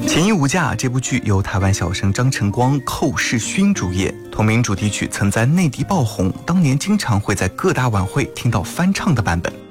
情义无价这部剧由台湾小生张晨光、寇世勋主演，同名主题曲曾在内地爆红，当年经常会在各大晚会听到翻唱的版本。